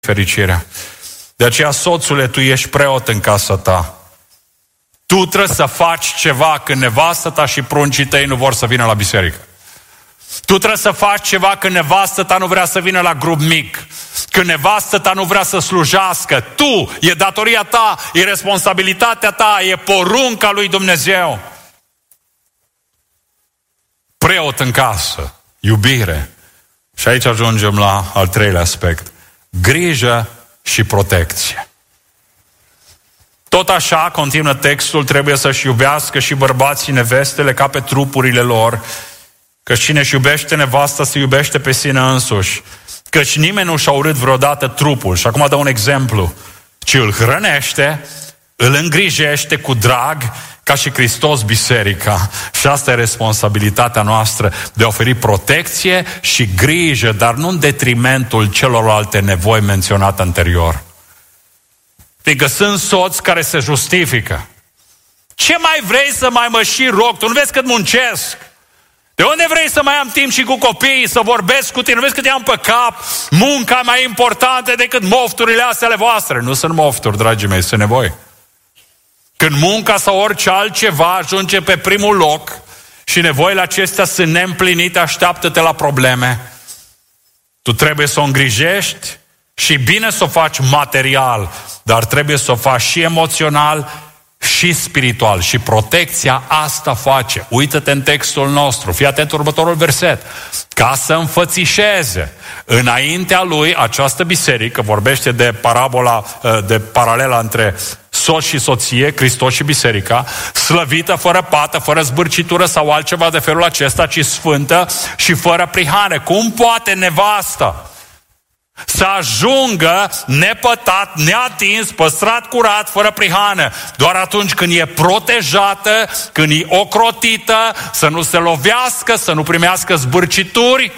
fericirea. De aceea, soțule, tu ești preot în casa ta. Tu trebuie să faci ceva când nevastă ta și pruncii tăi nu vor să vină la biserică. Tu trebuie să faci ceva când nevastă ta nu vrea să vină la grup mic. Când nevastă ta nu vrea să slujească. Tu, e datoria ta, e responsabilitatea ta, e porunca lui Dumnezeu. Preot în casă, iubire. Și aici ajungem la al treilea aspect. Grijă și protecție. Tot așa, continuă textul, trebuie să-și iubească și bărbații nevestele ca pe trupurile lor, că cine își iubește nevasta se iubește pe sine însuși, căci nimeni nu și-a urât vreodată trupul. Și acum dă un exemplu, ci îl hrănește, îl îngrijește cu drag, ca și Hristos biserica. Și asta e responsabilitatea noastră, de a oferi protecție și grijă, dar nu în detrimentul celorlalte nevoi menționate anterior. Fiindcă sunt soți care se justifică. Ce mai vrei să mai mă și rog? Tu nu vezi cât muncesc? De unde vrei să mai am timp și cu copiii, să vorbesc cu tine? Nu vezi cât i-am pe cap? Munca e mai importantă decât mofturile astea ale voastre. Nu sunt mofturi, dragii mei, sunt nevoi. Când munca sau orice altceva ajunge pe primul loc și nevoile acestea sunt neîmplinite, așteaptă-te la probleme. Tu trebuie să o îngrijești și bine să o faci material, dar trebuie să o faci și emoțional și spiritual. Și protecția asta face. Uită-te în textul nostru, fii atent următorul verset. Ca să înfățișeze înaintea lui această biserică, vorbește de parabola, de paralela între soț și soție, Hristos și biserica, slăvită, fără pată, fără zbârcitură sau altceva de felul acesta, ci sfântă și fără prihane. Cum poate nevasta să ajungă nepătat, neatins, păstrat curat, fără prihană? Doar atunci când e protejată, când e ocrotită, să nu se lovească, să nu primească zbârcituri,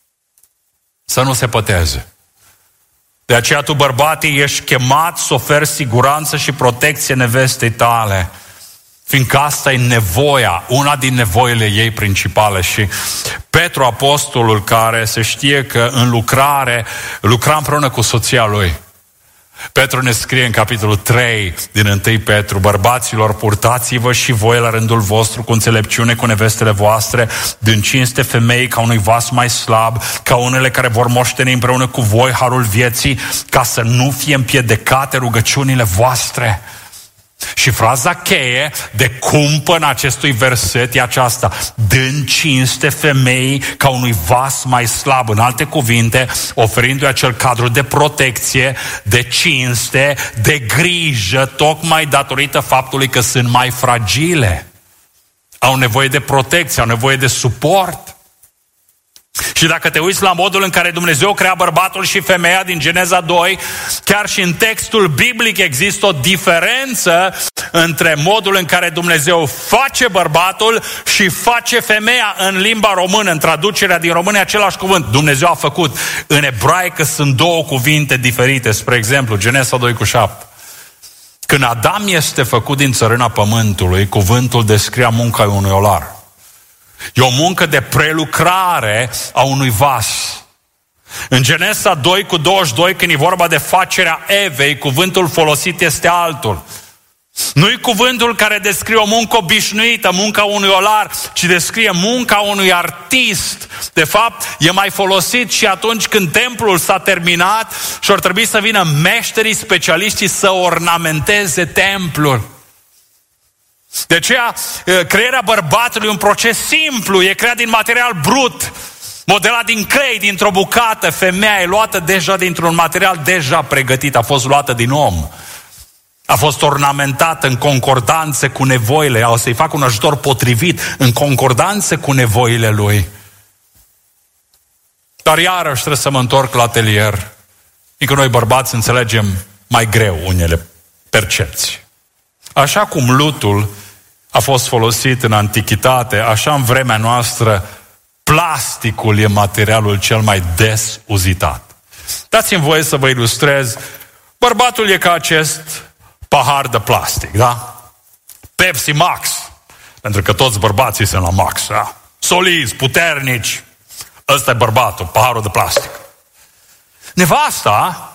să nu se păteze. De aceea tu, bărbatii, ești chemat să oferi siguranță și protecție nevestei tale, fiindcă asta e nevoia, una din nevoile ei principale. Și Petru, apostolul, care se știe că în lucrare lucra împreună cu soția lui, Petru ne scrie în capitolul 3 din 1 Petru: bărbaților, purtați-vă și voi la rândul vostru cu înțelepciune cu nevestele voastre, din cinste femei ca unui vas mai slab, ca unele care vor moșteni împreună cu voi harul vieții, ca să nu fie împiedecate rugăciunile voastre. Și fraza cheie de cumpăna acestui verset e aceasta: dând cinste femei ca unui vas mai slab. În alte cuvinte, oferindu-i acel cadru de protecție, de cinste, de grijă, tocmai datorită faptului că sunt mai fragile. Au nevoie de protecție, au nevoie de suport. Și dacă te uiți la modul în care Dumnezeu crea bărbatul și femeia din Geneza 2, chiar și în textul biblic există o diferență între modul în care Dumnezeu face bărbatul și face femeia. În limba română, în traducerea din română, același cuvânt. Dumnezeu a făcut. În ebraică sunt două cuvinte diferite. Spre exemplu, Geneza 2:7. Când Adam este făcut din țărâna pământului, cuvântul descria munca unui olar. E o muncă de prelucrare a unui vas. În Genesa 2:22, când e vorba de facerea Evei, cuvântul folosit este altul. Nu-i cuvântul care descrie o muncă obișnuită, munca unui olar, ci descrie munca unui artist. De fapt, e mai folosit și atunci când templul s-a terminat și ar trebui să vină meșterii, specialiștii să ornamenteze templul. De aceea, crearea bărbatului e un proces simplu, e creat din material brut, modelat din clei, dintr-o bucată. Femeia e luată deja dintr-un material deja pregătit, a fost luată din om. A fost ornamentată în concordanță cu nevoile, o să-i facă un ajutor potrivit, în concordanță cu nevoile lui. Dar iarăși trebuie să mă întorc la atelier, fiindcă noi bărbați înțelegem mai greu unele percepții. Așa cum lutul a fost folosit în antichitate, așa în vremea noastră plasticul e materialul cel mai des uzitat. Dați-mi voie să vă ilustrez. Bărbatul e ca acest pahar de plastic, da? Pepsi Max, pentru că toți bărbații sunt la Max, da? Solizi, puternici. Ăsta e bărbatul, paharul de plastic. Nevasta